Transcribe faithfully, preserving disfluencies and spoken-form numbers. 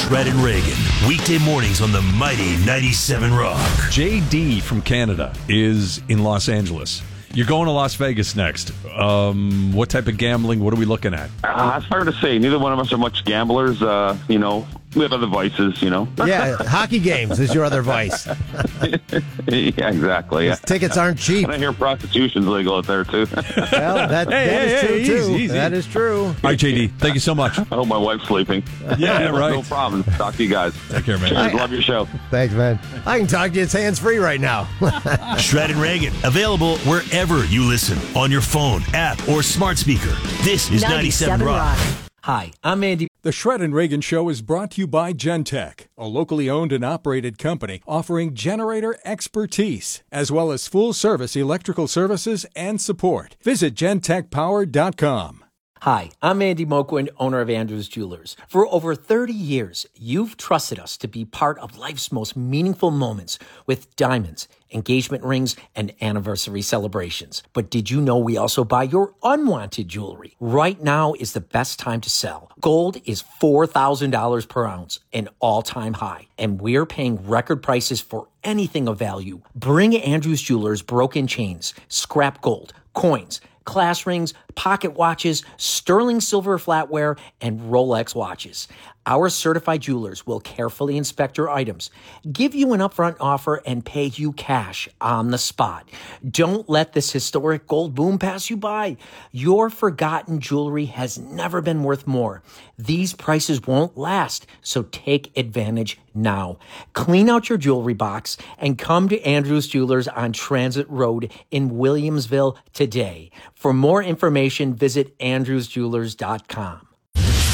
Shred and Reagan, weekday mornings on the mighty ninety-seven Rock. J D from Canada is in Los Angeles. You're going to Las Vegas next. Um, what type of gambling? What are we looking at? Uh, it's hard to say. Neither one of us are much gamblers. Uh, you know, we have other vices, you know. Yeah, hockey games is your other vice. Yeah, exactly. Yeah. Tickets aren't cheap. And I hear prostitution's legal out there, too. Well, that, Hey, that hey, is true, hey, too. easy, easy. That is true. All right, J D, thank you so much. I hope my wife's sleeping. Yeah, right. No problem. Talk to you guys. Take care, man. Cheers. Love your show. Thanks, man. I can talk to you. It's hands-free right now. Shred and Reagan, available wherever you listen, on your phone, app, or smart speaker. This is ninety-seven Rock. Hi, I'm Andy. The Shred and Reagan Show is brought to you by Gentech, a locally owned and operated company offering generator expertise, as well as full-service electrical services and support. Visit gentech power dot com. Hi, I'm Andy Moquin, owner of Andrews Jewelers. For over thirty years, you've trusted us to be part of life's most meaningful moments with diamonds, engagement rings, and anniversary celebrations. But did you know we also buy your unwanted jewelry? Right now is the best time to sell. Gold is four thousand dollars per ounce, an all-time high, and we're paying record prices for anything of value. Bring Andrews Jewelers broken chains, scrap gold, coins, class rings, pocket watches, sterling silver flatware, and Rolex watches. Our certified jewelers will carefully inspect your items, give you an upfront offer, and pay you cash on the spot. Don't let this historic gold boom pass you by. Your forgotten jewelry has never been worth more. These prices won't last, so take advantage now. Clean out your jewelry box and come to Andrews Jewelers on Transit Road in Williamsville today. For more information, visit andrews jewelers dot com.